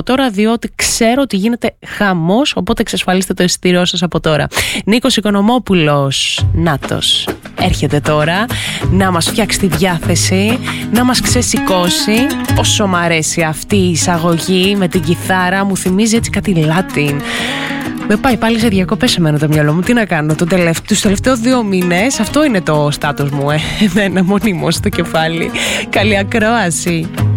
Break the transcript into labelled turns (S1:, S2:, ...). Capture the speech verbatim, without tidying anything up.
S1: τώρα, διότι ξέρω ότι γίνεται χαμός, οπότε εξασφαλίστε το εισιτήριό σας από τώρα. Νίκος Οικονομόπουλος, νάτος, έρχεται τώρα να μας φτιάξει τη διάθεση, να μας ξεσηκώσει. Όσο μ' αρέσει αυτή η εισαγωγή με την κιθάρα, μου θυμίζει έτσι κάτι Latin. Με πάει πάλι σε διακοπές εμένα το μυαλό μου. Τι να κάνω, το τελευταίο, τους τελευταίους δύο μήνες αυτό είναι το στάτος μου, ε. Εμένα μονίμως στο κεφάλι. Καλή ακρόαση.